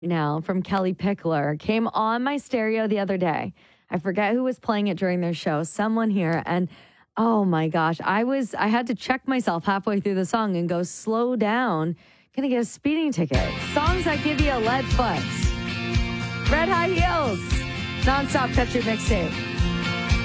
Now from Kelly Pickler came on my stereo the other day. I forget who was playing it during their show, someone here. And oh my gosh, I had to check myself halfway through the song and go, slow down. Gonna get a speeding ticket. Songs that give you a lead foot. Red High Heels. Nonstop country mixtape.